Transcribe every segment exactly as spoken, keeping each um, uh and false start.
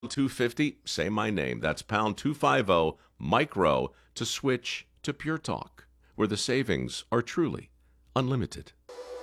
two fifty, say my name. That's pound two fifty, micro, to switch to Pure Talk, where the savings are truly unlimited.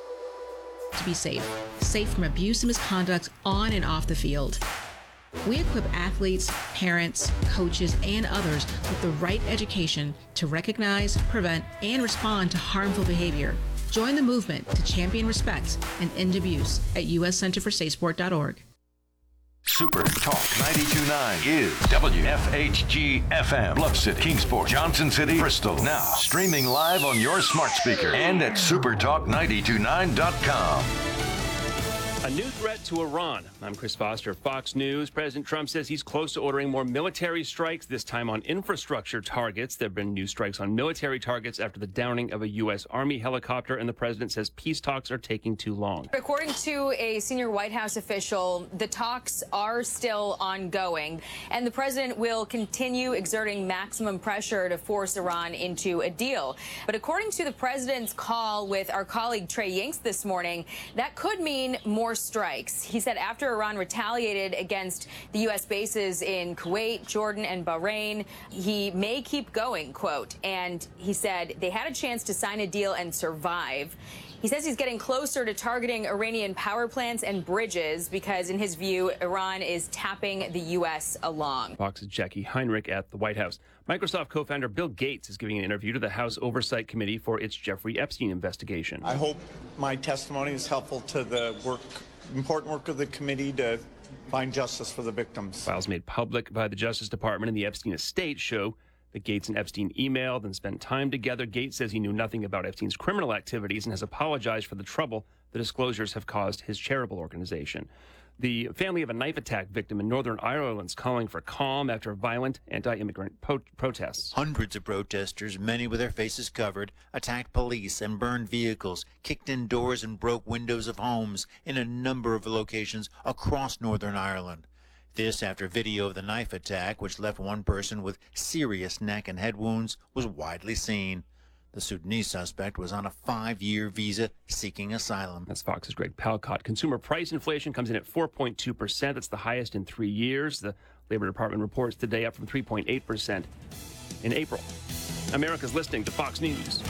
To be safe, safe from abuse and misconduct on and off the field. We equip athletes, parents, coaches, and others with the right education to recognize, prevent, and respond to harmful behavior. Join the movement to champion respect and end abuse at u s center for safe sport dot org. Super Talk ninety-two point nine is W F H G F M, Bluff City, Kingsport, Johnson City, Bristol. Now streaming live on your smart speaker and at super talk nine two nine dot com. A new threat to Iran. I'm Chris Foster, Fox News. President Trump says he's close to ordering more military strikes, this time on infrastructure targets. There have been new strikes on military targets after the downing of a U S. Army helicopter, and the president says peace talks are taking too long. According to a senior White House official, the talks are still ongoing, and the president will continue exerting maximum pressure to force Iran into a deal. But according to the president's call with our colleague Trey Yingst this morning, that could mean more strikes. He said after Iran retaliated against the U S bases in Kuwait, Jordan, and Bahrain, he may keep going, quote. And he said they had a chance to sign a deal and survive. He says he's getting closer to targeting Iranian power plants and bridges because, in his view, Iran is tapping the U S along. Fox's Jackie Heinrich at the White House. Microsoft co-founder Bill Gates is giving an interview to the House Oversight Committee for its Jeffrey Epstein investigation. I hope my testimony is helpful to the work, important work of the committee to find justice for the victims. Files made public by the Justice Department and the Epstein estate show that Gates and Epstein emailed and spent time together. Gates says he knew nothing about Epstein's criminal activities and has apologized for the trouble the disclosures have caused his charitable organization. The family of a knife attack victim in Northern Ireland is calling for calm after violent anti-immigrant po- protests. Hundreds of protesters, many with their faces covered, attacked police and burned vehicles, kicked in doors and broke windows of homes in a number of locations across Northern Ireland. This after video of the knife attack, which left one person with serious neck and head wounds, was widely seen. The Sudanese suspect was on a five-year visa seeking asylum. That's Fox's Greg Palcott. Consumer price inflation comes in at four point two percent. That's the highest in three years. The Labor Department reports today up from three point eight percent in April. America's listening to Fox News.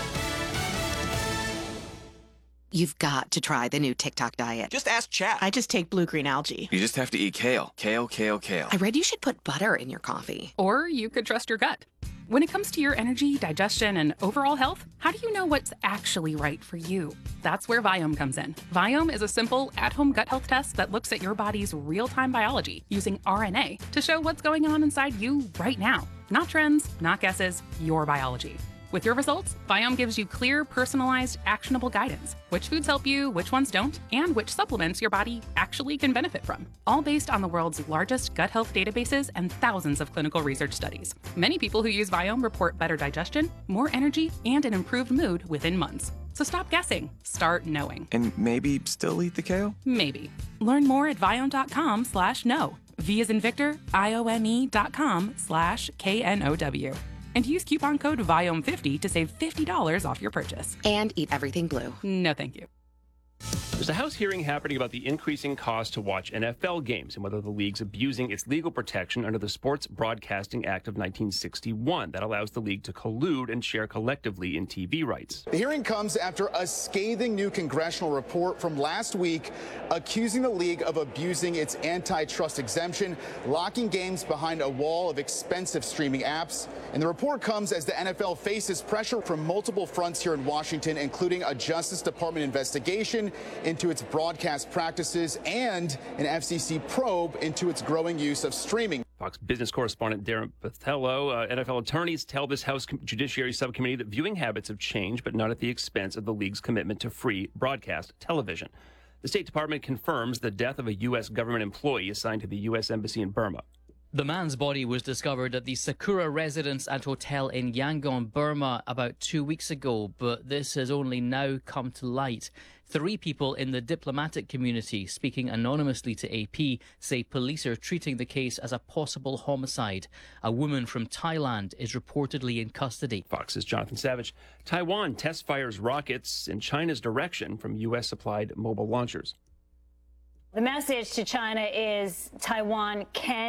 You've got to try the new TikTok diet. Just ask Chat. I just take blue-green algae. You just have to eat kale. Kale, kale, kale. I read you should put butter in your coffee. Or you could trust your gut. When it comes to your energy, digestion, and overall health, how do you know what's actually right for you? That's where Viome comes in. Viome is a simple, at-home gut health test that looks at your body's real-time biology using R N A to show what's going on inside you right now. Not trends, not guesses, your biology. With your results, Viome gives you clear, personalized, actionable guidance. Which foods help you, which ones don't, and which supplements your body actually can benefit from. All based on the world's largest gut health databases and thousands of clinical research studies. Many people who use Viome report better digestion, more energy, and an improved mood within months. So stop guessing. Start knowing. And maybe still eat the kale? Maybe. Learn more at viome.com slash know. V as in Victor, I O M E dot com slash K N O W. And use coupon code Viome fifty to save fifty dollars off your purchase. And eat everything blue. No, thank you. There's a House hearing happening about the increasing cost to watch N F L games and whether the league's abusing its legal protection under the Sports Broadcasting Act of nineteen sixty-one that allows the league to collude and share collectively in T V rights. The hearing comes after a scathing new congressional report from last week accusing the league of abusing its antitrust exemption, locking games behind a wall of expensive streaming apps. And the report comes as the N F L faces pressure from multiple fronts here in Washington, including a Justice Department investigation into its broadcast practices and an F C C probe into its growing use of streaming. Fox business correspondent Darren Pathello, uh, N F L attorneys tell this House Judiciary Subcommittee that viewing habits have changed, but not at the expense of the league's commitment to free broadcast television. The State Department confirms the death of a U S government employee assigned to the U S Embassy in Burma. The man's body was discovered at the Sakura Residence and Hotel in Yangon, Burma, about two weeks ago, but this has only now come to light. Three people in the diplomatic community, speaking anonymously to A P, say police are treating the case as a possible homicide. A woman from Thailand is reportedly in custody. Fox's Jonathan Savage. Taiwan test fires rockets in China's direction from U S-supplied mobile launchers. The message to China is Taiwan can